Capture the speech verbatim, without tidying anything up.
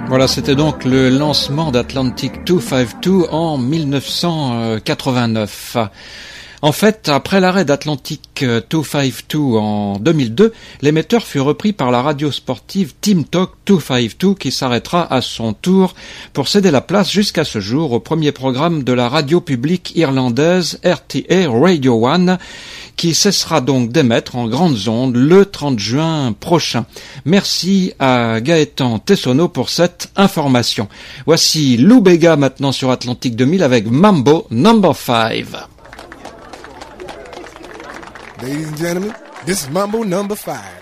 Voilà, c'était donc le lancement d'Atlantic deux cent cinquante-deux en mille neuf cent quatre-vingt-neuf. En fait, après l'arrêt d'Atlantic deux cent cinquante-deux en deux mille deux, l'émetteur fut repris par la radio sportive Team Talk deux cent cinquante-deux qui s'arrêtera à son tour pour céder la place jusqu'à ce jour au premier programme de la radio publique irlandaise R T A Radio un qui cessera donc d'émettre en grandes ondes le trente juin prochain. Merci à Gaëtan Tessonneau pour cette information. Voici Lou Bega maintenant sur Atlantic deux mille avec Mambo number five. Ladies and gentlemen, this is Mambo number five.